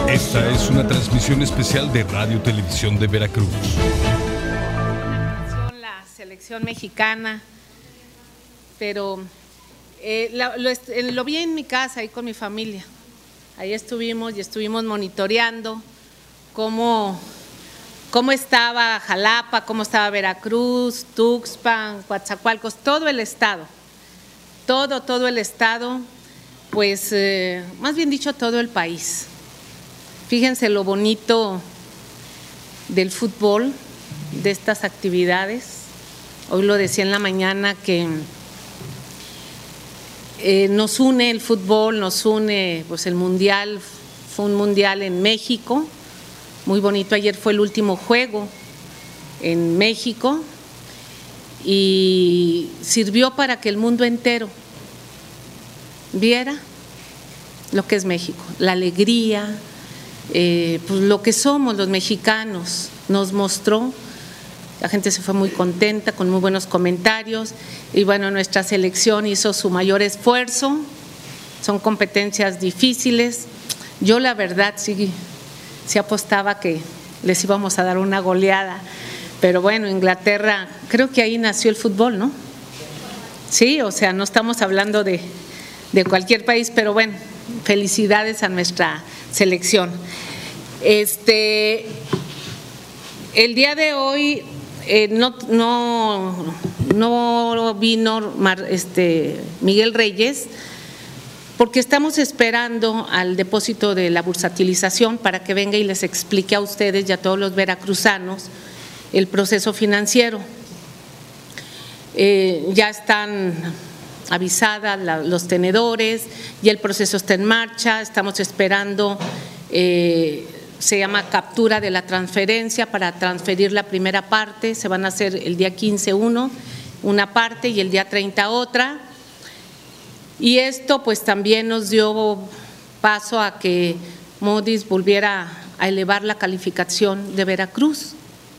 Esta es una transmisión especial de Radio Televisión de Veracruz. La selección mexicana, pero lo vi en mi casa, ahí con mi familia. Ahí estuvimos y estuvimos monitoreando cómo estaba Jalapa, cómo estaba Veracruz, Tuxpan, Coatzacoalcos, todo el estado, todo el estado, pues más bien dicho todo el país. Fíjense lo bonito del fútbol, de estas actividades. Hoy lo decía en la mañana que nos une el fútbol, nos une pues el mundial, fue un mundial en México, muy bonito. Ayer fue el último juego en México y sirvió para que el mundo entero viera lo que es México, la alegría, pues lo que somos los mexicanos. Nos mostró, la gente se fue muy contenta, con muy buenos comentarios, y bueno, nuestra selección hizo su mayor esfuerzo. Son competencias difíciles. Yo la verdad sí apostaba que les íbamos a dar una goleada, pero bueno, Inglaterra, creo que ahí nació el fútbol, ¿no? Sí, o sea, no estamos hablando de cualquier país, pero bueno, felicidades a nuestra selección. El día de hoy no vino Miguel Reyes, porque estamos esperando al depósito de la bursatilización para que venga y les explique a ustedes y a todos los veracruzanos el proceso financiero. Ya están avisadas los tenedores y el proceso está en marcha. Estamos esperando, se llama captura de la transferencia para transferir la primera parte. Se van a hacer el día 15 una parte y el día 30 otra. Y esto pues también nos dio paso a que Moody's volviera a elevar la calificación de Veracruz.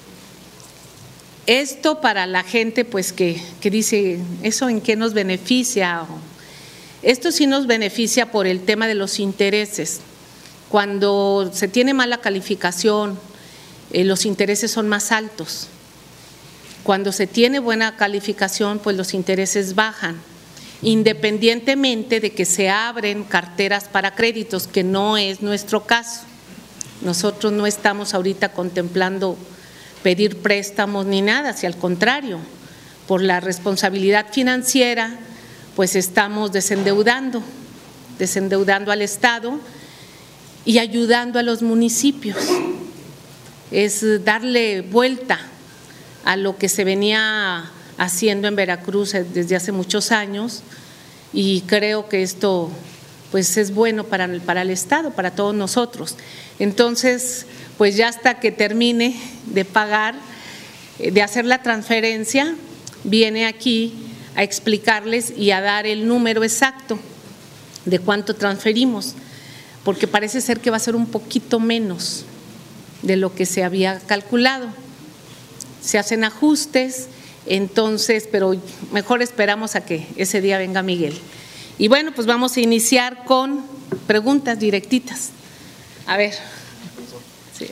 Esto para la gente pues que dice, ¿eso en qué nos beneficia? Esto sí nos beneficia por el tema de los intereses. Cuando se tiene mala calificación, los intereses son más altos. Cuando se tiene buena calificación, pues los intereses bajan, independientemente de que se abren carteras para créditos, que no es nuestro caso. Nosotros no estamos ahorita contemplando pedir préstamos ni nada, si al contrario, por la responsabilidad financiera, pues estamos desendeudando al Estado y ayudando a los municipios. Es darle vuelta a lo que se venía haciendo en Veracruz desde hace muchos años, y creo que esto pues es bueno para el Estado, para todos nosotros. Entonces, pues ya hasta que termine de pagar, de hacer la transferencia, viene aquí a explicarles y a dar el número exacto de cuánto transferimos, porque parece ser que va a ser un poquito menos de lo que se había calculado. Se hacen ajustes, entonces, pero mejor esperamos a que ese día venga Miguel. Y bueno, pues vamos a iniciar con preguntas directitas. A ver. Sí.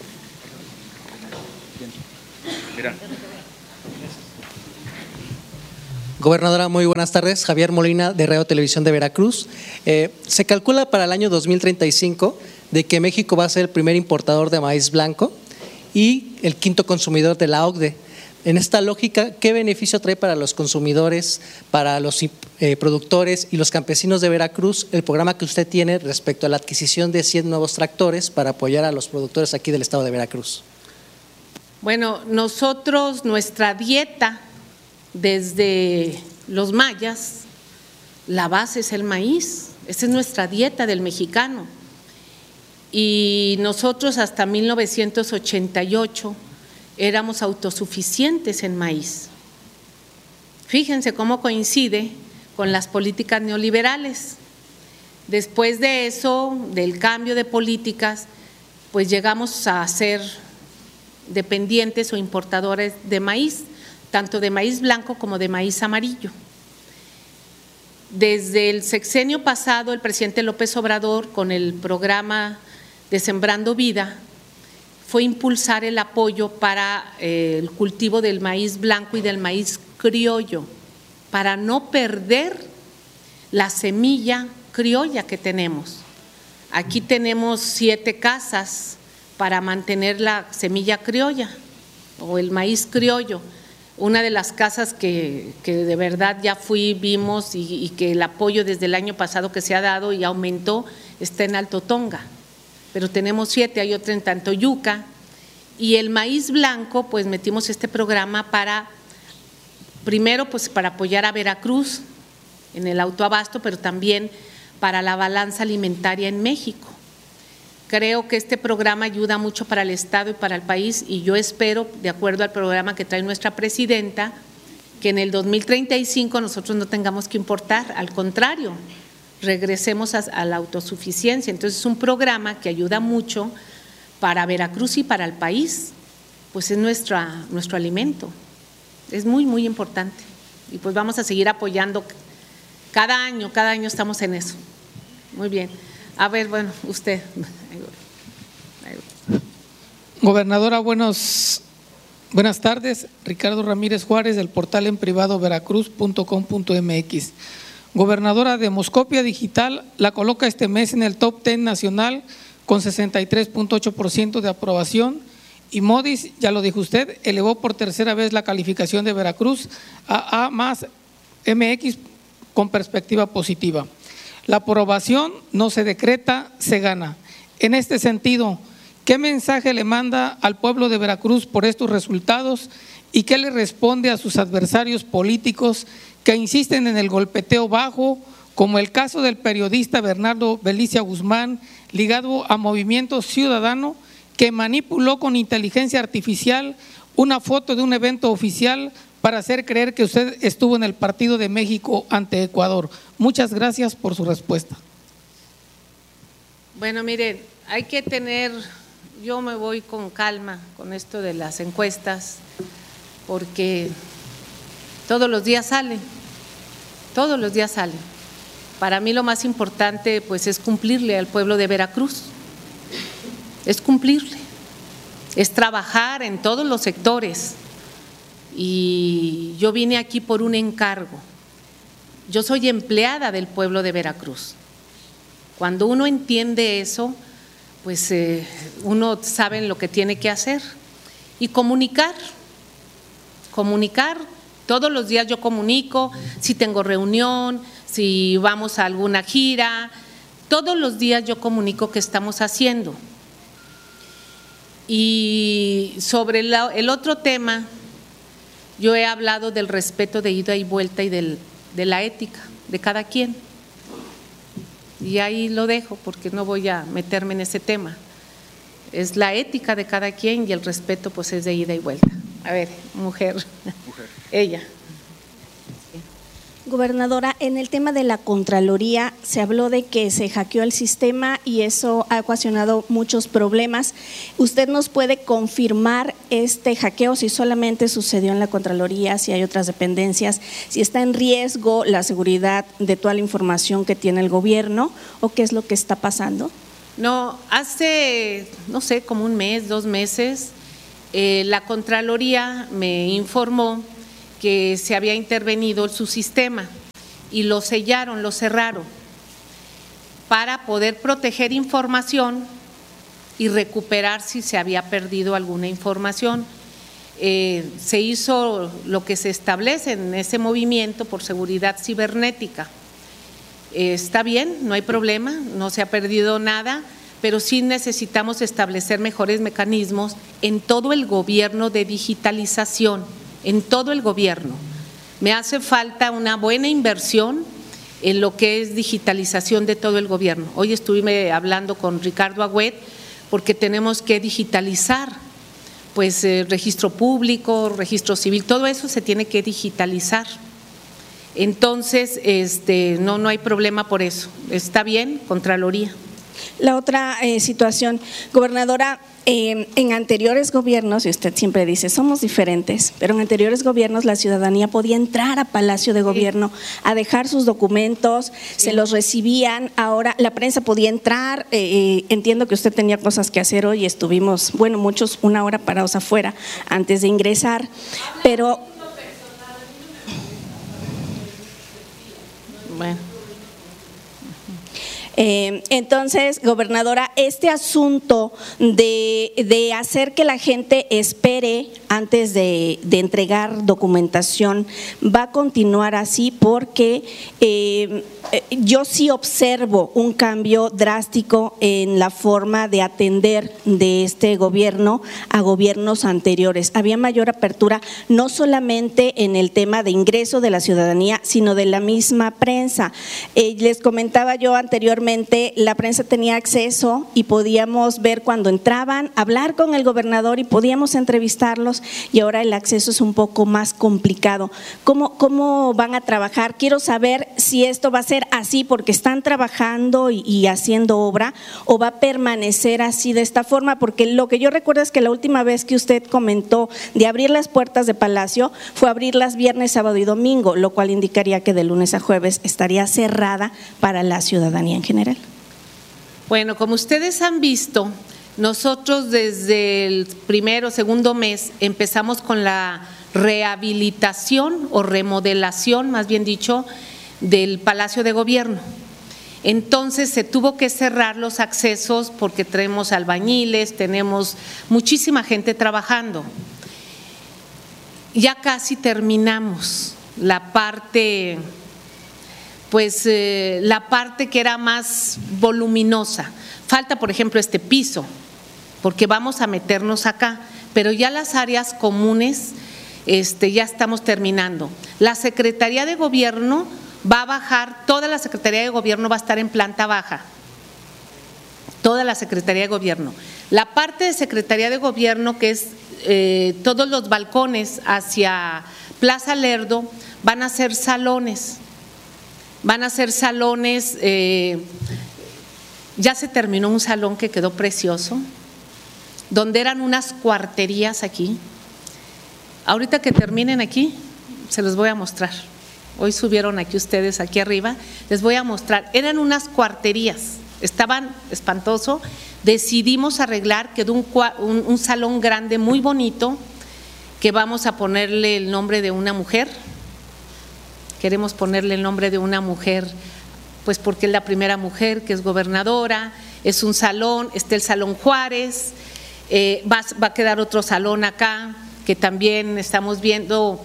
Mira. Gobernadora, muy buenas tardes. Javier Molina, de Radio Televisión de Veracruz. Se calcula para el año 2035 de que México va a ser el primer importador de maíz blanco y el quinto consumidor de la OCDE. En esta lógica, ¿qué beneficio trae para los consumidores, para los productores y los campesinos de Veracruz el programa que usted tiene respecto a la adquisición de 100 nuevos tractores para apoyar a los productores aquí del estado de Veracruz? Bueno, nosotros, nuestra dieta desde los mayas, la base es el maíz, esa es nuestra dieta del mexicano. Y nosotros hasta 1988 éramos autosuficientes en maíz. Fíjense cómo coincide con las políticas neoliberales. Después de eso, del cambio de políticas, pues llegamos a ser dependientes o importadores de maíz, tanto de maíz blanco como de maíz amarillo. Desde el sexenio pasado, el presidente López Obrador, con el programa de Sembrando Vida fue impulsar el apoyo para el cultivo del maíz blanco y del maíz criollo, para no perder la semilla criolla que tenemos. Aquí tenemos 7 casas para mantener la semilla criolla o el maíz criollo. Una de las casas que de verdad ya vimos y que el apoyo desde el año pasado que se ha dado y aumentó está en Alto Tonga, pero tenemos 7, hay otra en Tantoyuca. Y el maíz blanco, pues metimos este programa primero pues para apoyar a Veracruz en el autoabasto, pero también para la balanza alimentaria en México. Creo que este programa ayuda mucho para el Estado y para el país y yo espero, de acuerdo al programa que trae nuestra presidenta, que en el 2035 nosotros no tengamos que importar, al contrario, regresemos a la autosuficiencia. Entonces es un programa que ayuda mucho para Veracruz y para el país, pues es nuestro alimento, es muy, muy importante y pues vamos a seguir apoyando cada año estamos en eso. Muy bien. A ver, bueno, usted. Gobernadora, buenas tardes. Ricardo Ramírez Juárez, del portal en privado veracruz.com.mx. Gobernadora, Demoscopia Digital la coloca este mes en el top 10 nacional con 63.8% de aprobación y Moody's, ya lo dijo usted, elevó por tercera vez la calificación de Veracruz a A+MX con perspectiva positiva. La aprobación no se decreta, se gana. En este sentido, ¿qué mensaje le manda al pueblo de Veracruz por estos resultados y qué le responde a sus adversarios políticos que insisten en el golpeteo bajo, como el caso del periodista Bernardo Belicia Guzmán, ligado a Movimiento Ciudadano, que manipuló con inteligencia artificial una foto de un evento oficial para hacer creer que usted estuvo en el Partido de México ante Ecuador? Muchas gracias por su respuesta. Bueno, miren, hay que yo me voy con calma con esto de las encuestas, porque todos los días salen. Para mí lo más importante pues es cumplirle al pueblo de Veracruz, es cumplirle, es trabajar en todos los sectores. Y yo vine aquí por un encargo. Yo soy empleada del pueblo de Veracruz. Cuando uno entiende eso, pues uno sabe lo que tiene que hacer y comunicar. Todos los días yo comunico, si tengo reunión, si vamos a alguna gira, todos los días yo comunico qué estamos haciendo. Y sobre el otro tema, yo he hablado del respeto de ida y vuelta y de la ética de cada quien. Y ahí lo dejo porque no voy a meterme en ese tema. Es la ética de cada quien y el respeto pues es de ida y vuelta. A ver, mujer. Ella. Gobernadora, en el tema de la Contraloría se habló de que se hackeó el sistema y eso ha ocasionado muchos problemas. ¿Usted nos puede confirmar este hackeo, si solamente sucedió en la Contraloría, si hay otras dependencias, si está en riesgo la seguridad de toda la información que tiene el gobierno o qué es lo que está pasando? No, hace, no sé, como un mes, 2 meses, la Contraloría me informó que se había intervenido su sistema y lo sellaron, lo cerraron para poder proteger información y recuperar si se había perdido alguna información. Se hizo lo que se establece en ese movimiento por seguridad cibernética. Está bien, no hay problema, no se ha perdido nada, pero sí necesitamos establecer mejores mecanismos en todo el gobierno de digitalización, en todo el gobierno. Me hace falta una buena inversión en lo que es digitalización de todo el gobierno. Hoy estuve hablando con Ricardo Agüed porque tenemos que digitalizar, pues registro público, registro civil, todo eso se tiene que digitalizar. Entonces, no hay problema por eso. Está bien, Contraloría. La otra situación, gobernadora, en anteriores gobiernos, y usted siempre dice, somos diferentes, pero en anteriores gobiernos la ciudadanía podía entrar a Palacio de Gobierno a dejar sus documentos, se los recibían, ahora la prensa podía entrar, entiendo que usted tenía cosas que hacer hoy, estuvimos, bueno, muchos una hora parados afuera antes de ingresar, pero… Bueno. Entonces, gobernadora, este asunto de hacer que la gente espere antes de entregar documentación va a continuar así porque yo sí observo un cambio drástico en la forma de atender de este gobierno a gobiernos anteriores. Había mayor apertura no solamente en el tema de ingreso de la ciudadanía, sino de la misma prensa. Les comentaba yo anteriormente, la prensa tenía acceso y podíamos ver cuando entraban, hablar con el gobernador y podíamos entrevistarlos, y ahora el acceso es un poco más complicado. ¿Cómo van a trabajar? Quiero saber si esto va a ser así porque están trabajando y haciendo obra, o va a permanecer así de esta forma, porque lo que yo recuerdo es que la última vez que usted comentó de abrir las puertas de Palacio fue abrirlas viernes, sábado y domingo, lo cual indicaría que de lunes a jueves estaría cerrada para la ciudadanía en general. Bueno, como ustedes han visto, nosotros desde el primero o segundo mes empezamos con la rehabilitación o remodelación, más bien dicho, del Palacio de Gobierno. Entonces se tuvo que cerrar los accesos porque tenemos albañiles, tenemos muchísima gente trabajando. Ya casi terminamos la parte… la parte que era más voluminosa. Falta, por ejemplo, este piso, porque vamos a meternos acá, pero ya las áreas comunes ya estamos terminando. La Secretaría de Gobierno va a bajar, toda la Secretaría de Gobierno va a estar en planta baja, toda la Secretaría de Gobierno. La parte de Secretaría de Gobierno, que es todos los balcones hacia Plaza Lerdo, van a ser salones. Van a ser salones, ya se terminó un salón que quedó precioso, donde eran unas cuarterías aquí. Ahorita que terminen aquí, se los voy a mostrar. Hoy subieron aquí ustedes, aquí arriba, les voy a mostrar. Eran unas cuarterías, estaban espantoso, decidimos arreglar, quedó un salón grande, muy bonito, que vamos a ponerle el nombre de una mujer. Queremos ponerle el nombre de una mujer, pues porque es la primera mujer que es gobernadora, es un salón, está el Salón Juárez, va a quedar otro salón acá, que también estamos viendo.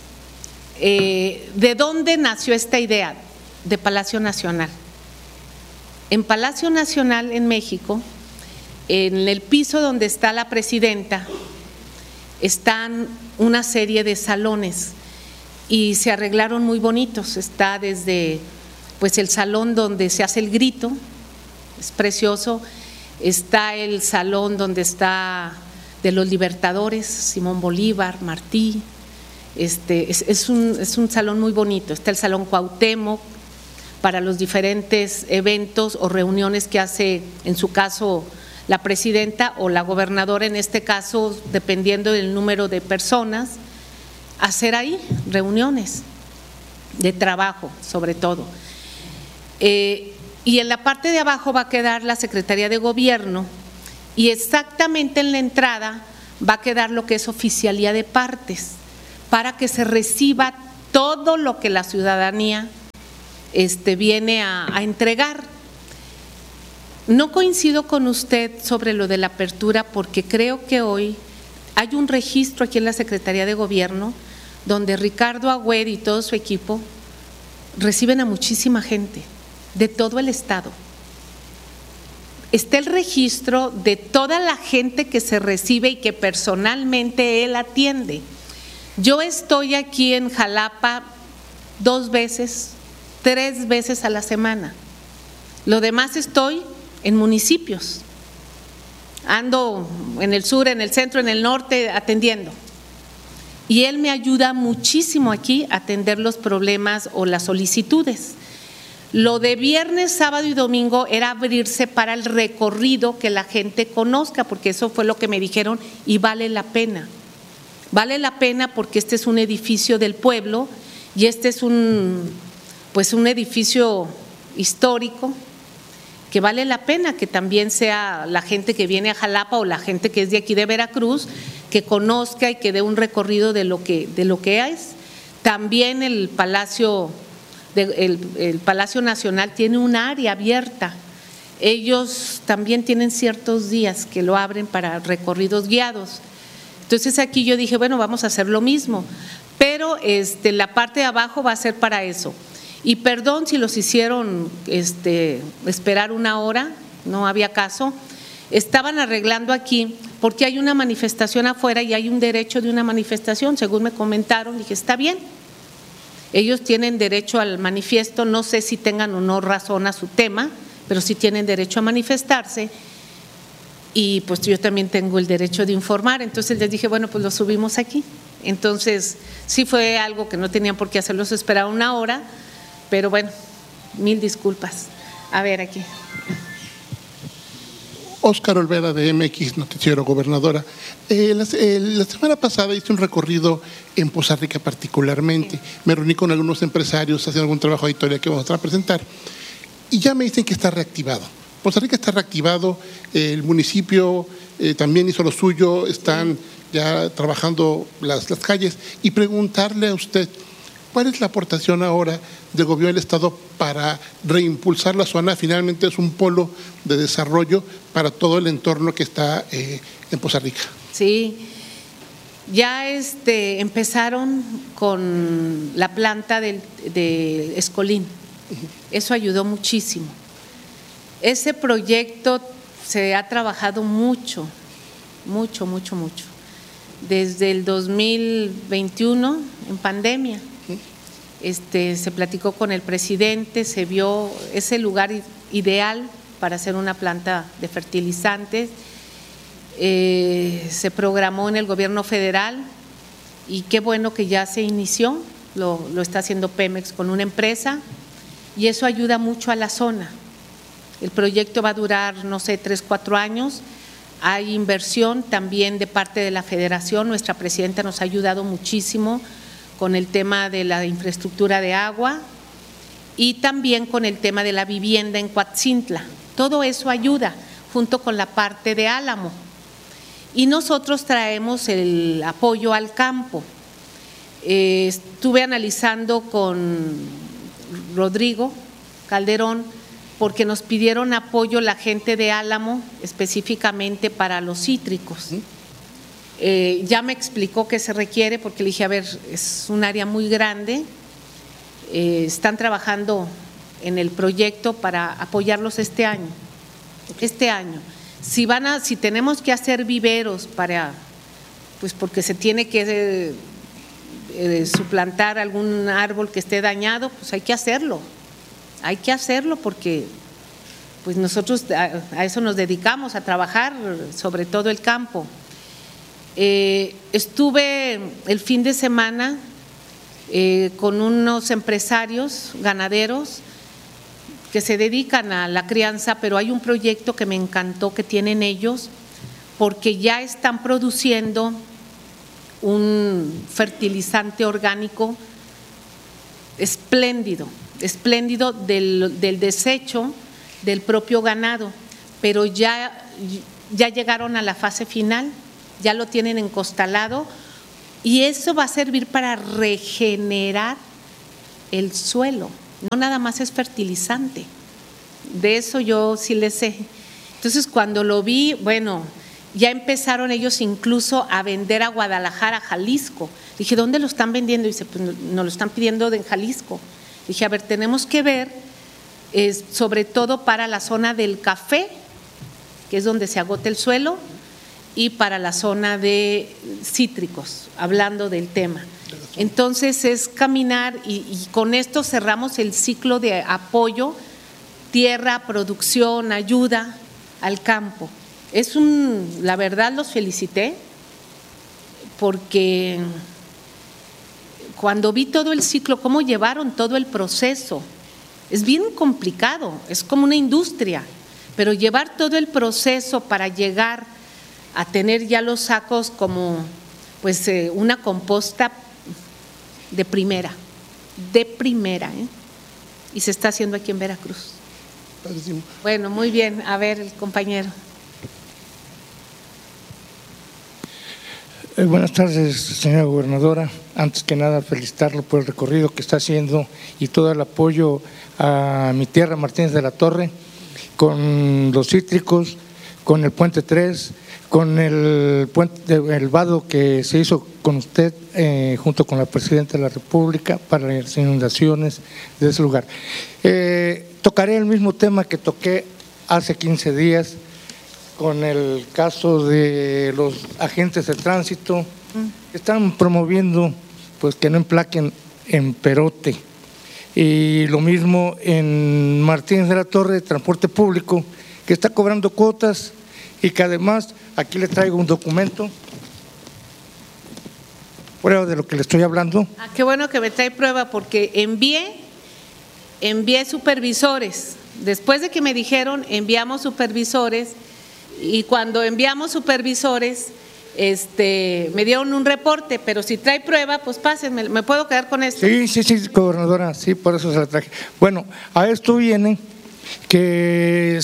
¿De dónde nació esta idea? De Palacio Nacional. En Palacio Nacional, en México, en el piso donde está la presidenta, están una serie de salones y se arreglaron muy bonitos. Está desde pues el salón donde se hace el grito, es precioso, está el salón donde está de los libertadores, Simón Bolívar, Martí, es un salón muy bonito. Está el Salón Cuauhtémoc para los diferentes eventos o reuniones que hace, en su caso, la presidenta o la gobernadora, en este caso, dependiendo del número de personas, hacer ahí reuniones de trabajo, sobre todo. Y en la parte de abajo va a quedar la Secretaría de Gobierno, y exactamente en la entrada va a quedar lo que es Oficialía de Partes, para que se reciba todo lo que la ciudadanía viene a entregar. No coincido con usted sobre lo de la apertura, porque creo que hoy hay un registro aquí en la Secretaría de Gobierno donde Ricardo Agüed y todo su equipo reciben a muchísima gente de todo el estado. Está el registro de toda la gente que se recibe y que personalmente él atiende. Yo estoy aquí en Jalapa 2 veces, 3 veces a la semana. Lo demás estoy en municipios. Ando en el sur, en el centro, en el norte atendiendo. Y él me ayuda muchísimo aquí a atender los problemas o las solicitudes. Lo de viernes, sábado y domingo era abrirse para el recorrido, que la gente conozca, porque eso fue lo que me dijeron y vale la pena. Vale la pena porque este es un edificio del pueblo y este es un edificio histórico que vale la pena que también sea la gente que viene a Jalapa o la gente que es de aquí de Veracruz, que conozca y que dé un recorrido de lo que es. También el Palacio Nacional tiene un área abierta. Ellos también tienen ciertos días que lo abren para recorridos guiados. Entonces aquí yo dije, bueno, vamos a hacer lo mismo, pero la parte de abajo va a ser para eso. Y perdón si los hicieron esperar una hora, no había caso. Estaban arreglando aquí porque hay una manifestación afuera y hay un derecho de una manifestación, según me comentaron. Dije, está bien, ellos tienen derecho al manifiesto, no sé si tengan o no razón a su tema, pero sí tienen derecho a manifestarse y pues yo también tengo el derecho de informar. Entonces les dije, bueno, pues lo subimos aquí. Entonces sí fue algo que no tenían por qué hacerlos esperar una hora, pero bueno, mil disculpas. A ver, aquí. Óscar Olvera, de MX Noticiero, gobernadora. La semana pasada hice un recorrido en Poza Rica particularmente. Me reuní con algunos empresarios haciendo algún trabajo de auditoría que vamos a presentar y ya me dicen que está reactivado. Poza Rica está reactivado, el municipio también hizo lo suyo, están ya trabajando las calles, y preguntarle a usted, ¿cuál es la aportación ahora del gobierno del Estado para reimpulsar la zona? Finalmente es un polo de desarrollo para todo el entorno que está en Poza Rica. Sí, ya empezaron con la planta de Escolín, eso ayudó muchísimo. Ese proyecto se ha trabajado mucho, desde el 2021 en pandemia. Se platicó con el presidente, se vio ese lugar ideal para hacer una planta de fertilizantes, se programó en el gobierno federal y qué bueno que ya se inició, lo está haciendo Pemex con una empresa y eso ayuda mucho a la zona. El proyecto va a durar, no sé, 3, 4 años. Hay inversión también de parte de la federación, nuestra presidenta nos ha ayudado muchísimo con el tema de la infraestructura de agua y también con el tema de la vivienda en Coatzintla. Todo eso ayuda junto con la parte de Álamo. Y nosotros traemos el apoyo al campo. Estuve analizando con Rodrigo Calderón porque nos pidieron apoyo la gente de Álamo específicamente para los cítricos. Ya me explicó qué se requiere porque le dije, a ver, es un área muy grande, están trabajando en el proyecto para apoyarlos este año. Si tenemos que hacer viveros pues porque se tiene que suplantar algún árbol que esté dañado, pues hay que hacerlo porque pues nosotros a eso nos dedicamos, a trabajar sobre todo el campo. Estuve el fin de semana con unos empresarios ganaderos que se dedican a la crianza, pero hay un proyecto que me encantó que tienen ellos porque ya están produciendo un fertilizante orgánico espléndido del desecho del propio ganado, pero ya llegaron a la fase final. Ya lo tienen encostalado y eso va a servir para regenerar el suelo, no nada más es fertilizante, de eso yo sí le sé. Entonces cuando lo vi, bueno, ya empezaron ellos incluso a vender a Guadalajara, Jalisco. Dije, ¿dónde lo están vendiendo? Y dice, pues nos lo están pidiendo en Jalisco. Dije, a ver, tenemos que ver, sobre todo para la zona del café, que es donde se agota el suelo, y para la zona de cítricos, hablando del tema. Entonces es caminar y con esto cerramos el ciclo de apoyo, tierra, producción, ayuda al campo. La verdad los felicité porque cuando vi todo el ciclo, cómo llevaron todo el proceso Es bien complicado, es como una industria, pero llevar todo el proceso para llegar a tener ya los sacos como pues una composta de primera, ¿eh? Y se está haciendo aquí en Veracruz. Bueno, muy bien, a ver el compañero. Buenas tardes, señora gobernadora. Antes que nada, felicitarlo por el recorrido que está haciendo y todo el apoyo a mi tierra, Martínez de la Torre, con los cítricos, con el Puente 3, con el vado que se hizo con usted junto con la Presidenta de la República para las inundaciones de ese lugar. Tocaré el mismo tema que toqué hace 15 días con el caso de los agentes de tránsito que están promoviendo pues que no emplaquen en Perote. Y lo mismo en Martínez de la Torre, transporte público, que está cobrando cuotas y que además, aquí le traigo un documento, prueba de lo que le estoy hablando. Ah, qué bueno que me trae prueba porque envié supervisores. Después de que me dijeron, enviamos supervisores. Y cuando enviamos supervisores, me dieron un reporte, pero si trae prueba, pues pásenme, ¿me puedo quedar con esto? Sí, gobernadora, sí, por eso se la traje. Bueno, a esto viene que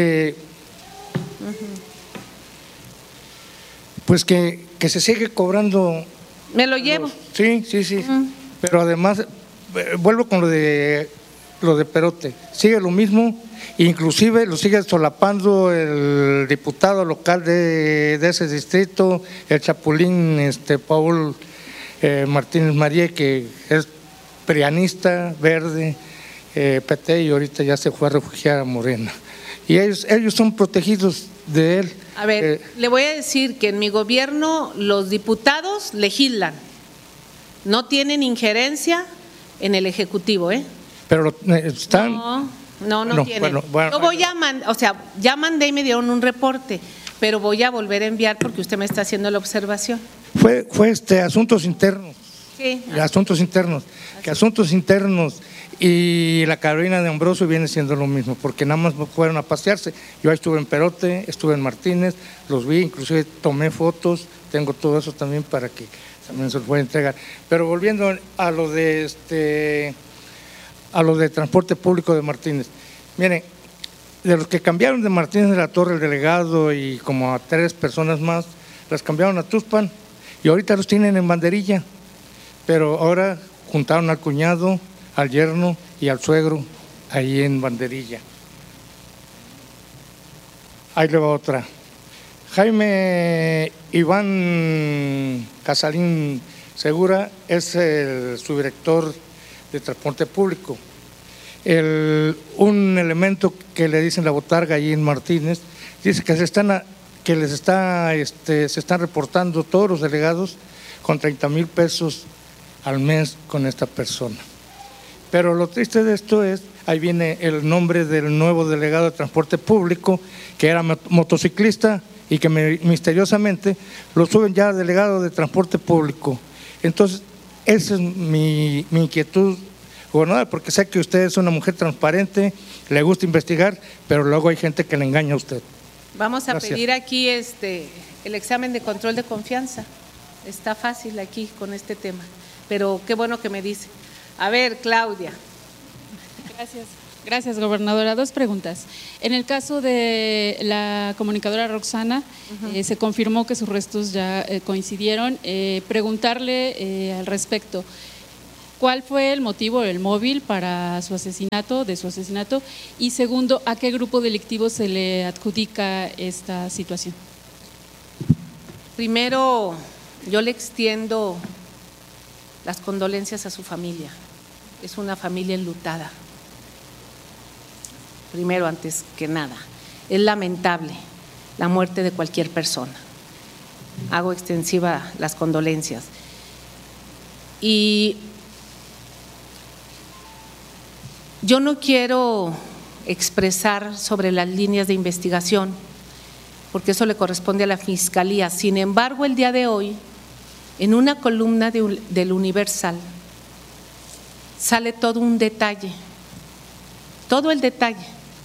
pues que se sigue cobrando. Me lo llevo. Sí, pero además, vuelvo con lo de Perote, sigue lo mismo. Inclusive lo sigue solapando el diputado local de ese distrito, el chapulín Paul Martínez María, que es prianista, verde, PT, y ahorita ya se fue a refugiar a Morena. Y ellos son protegidos de él. A ver, le voy a decir que en mi gobierno los diputados legislan, no tienen injerencia en el Ejecutivo, ¿eh? Pero están… No tienen. Bueno, yo voy a ya mandé y me dieron un reporte, pero voy a volver a enviar porque usted me está haciendo la observación. Fue asuntos internos. Sí. Asuntos internos. Que asuntos internos y la Carolina de Ambrosio viene siendo lo mismo, porque nada más fueron a pasearse. Yo ahí estuve en Perote, estuve en Martínez, los vi, inclusive tomé fotos, tengo todo eso también para que también se los voy a entregar. Pero volviendo a lo de transporte público de Martínez. Miren, de los que cambiaron de Martínez de la Torre, el delegado y como a 3 personas más, las cambiaron a Tuxpan y ahorita los tienen en Banderilla, pero ahora juntaron al cuñado, al yerno y al suegro ahí en Banderilla. Ahí le va otra. Jaime Iván Casalín Segura es el subdirector de transporte público. Un elemento que le dicen la botarga allí en Martínez, dice que se están reportando todos los delegados con 30,000 pesos al mes con esta persona. Pero lo triste de esto es, ahí viene el nombre del nuevo delegado de transporte público, que era motociclista y que misteriosamente lo suben ya a delegado de transporte público. Entonces, esa es mi inquietud, gobernadora, porque sé que usted es una mujer transparente, le gusta investigar, pero luego hay gente que le engaña a usted. Vamos a Gracias. pedir aquí el examen de control de confianza. Está fácil aquí con este tema, pero qué bueno que me dice. A ver, Claudia. Gracias, gobernadora. 2 preguntas. En el caso de la comunicadora Roxana, se confirmó que sus restos ya coincidieron. Preguntarle al respecto, ¿cuál fue el motivo, el móvil para su asesinato, Y segundo, ¿a qué grupo delictivo se le adjudica esta situación? Primero, yo le extiendo las condolencias a su familia. Es una familia enlutada. Primero, antes que nada, es lamentable la muerte de cualquier persona. Hago extensiva las condolencias. Y yo no quiero expresar sobre las líneas de investigación, porque eso le corresponde a la Fiscalía. Sin embargo, el día de hoy, en una columna del Universal, sale todo un detalle todo el detalle.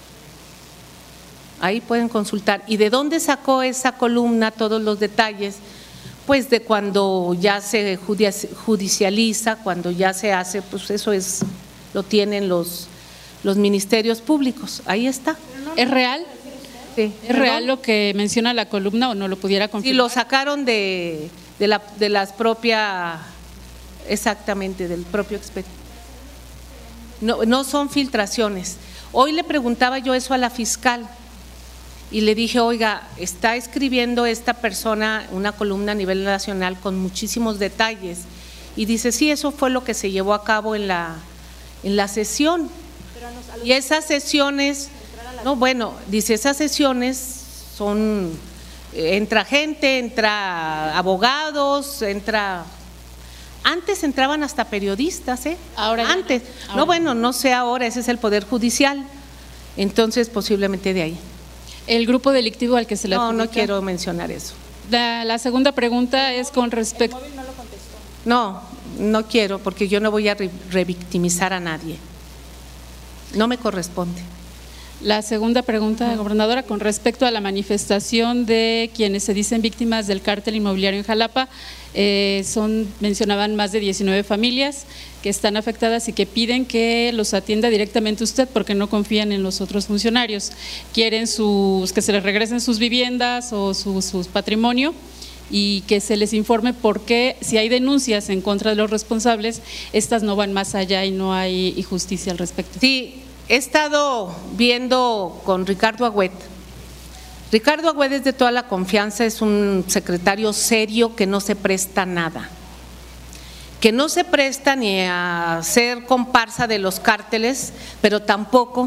Ahí pueden consultar. ¿Y de dónde sacó esa columna todos los detalles? Pues de cuando ya se judicializa, cuando ya se hace, pues eso lo tienen los ministerios públicos. Ahí está. ¿Es real? Sí. ¿Es real lo que menciona la columna o no lo pudiera confirmar? Sí, lo sacaron de las propias, exactamente, del propio expediente. No son filtraciones. Hoy le preguntaba yo eso a la fiscal y le dije, oiga, está escribiendo esta persona una columna a nivel nacional con muchísimos detalles. Y dice, sí, eso fue lo que se llevó a cabo en la sesión. Y esas sesiones, dice, esas sesiones son, entra gente, entra abogados, antes entraban hasta periodistas, Ahora ya antes. no. Ahora. No sé ahora, ese es el Poder Judicial, entonces posiblemente de ahí. El grupo delictivo al que se le adjudica. No quiero mencionar eso. La segunda pregunta es con respecto… No quiero, porque yo no voy a revictimizar a nadie. No me corresponde. La segunda pregunta, gobernadora, con respecto a la manifestación de quienes se dicen víctimas del cártel inmobiliario en Jalapa, mencionaban más de 19 familias que están afectadas y que piden que los atienda directamente usted porque no confían en los otros funcionarios. Quieren que se les regresen sus viviendas o su patrimonio y que se les informe por qué, si hay denuncias en contra de los responsables, estas no van más allá y no hay justicia al respecto. Sí, he estado viendo con Ricardo Agüed. Ricardo Agüed es de toda la confianza, es un secretario serio que no se presta a nada, que no se presta ni a ser comparsa de los cárteles, pero tampoco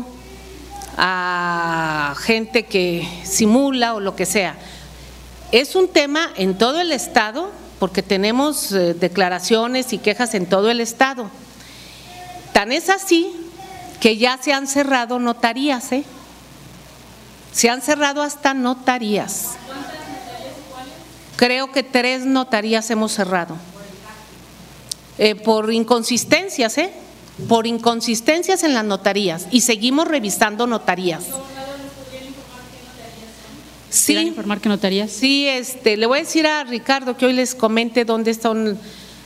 a gente que simula o lo que sea. Es un tema en todo el estado, porque tenemos declaraciones y quejas en todo el estado. Tan es así que ya se han cerrado notarías, se han cerrado hasta notarías. Creo que 3 notarías hemos cerrado. Por inconsistencias, por inconsistencias en las notarías, y seguimos revisando notarías. Sí, informar qué notarías. Sí, le voy a decir a Ricardo que hoy les comente dónde están.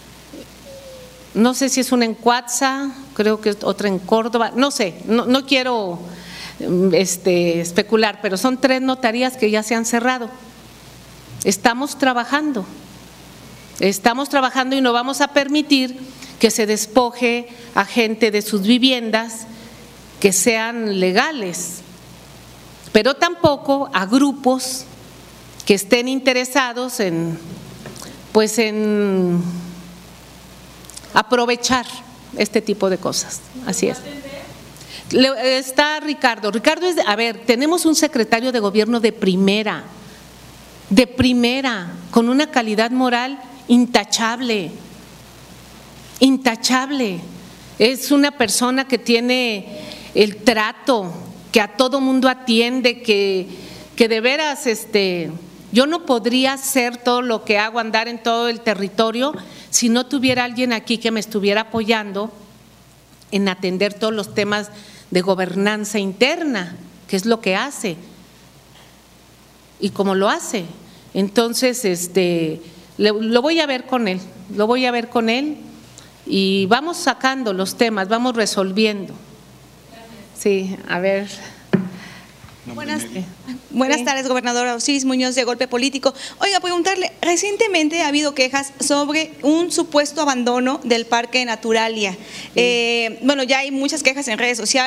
No sé si es una en Cuatza, creo que es otra en Córdoba, no sé, no quiero especular, pero son 3 notarías que ya se han cerrado. Estamos trabajando y no vamos a permitir que se despoje a gente de sus viviendas que sean legales, pero tampoco a grupos que estén interesados en aprovechar este tipo de cosas. Así es. Está Ricardo. Tenemos un secretario de gobierno de primera, con una calidad moral intachable. Es una persona que tiene el trato, que a todo mundo atiende, que de veras yo no podría hacer todo lo que hago, andar en todo el territorio, si no tuviera alguien aquí que me estuviera apoyando en atender todos los temas de gobernanza interna, que es lo que hace y cómo lo hace. Entonces, lo voy a ver con él, y vamos sacando los temas, vamos resolviendo. Sí, a ver. Buenas tardes, gobernadora Osiris Muñoz, de Golpe Político. Oiga, preguntarle, recientemente ha habido quejas sobre un supuesto abandono del Parque Naturalia. Ya hay muchas quejas en redes sociales.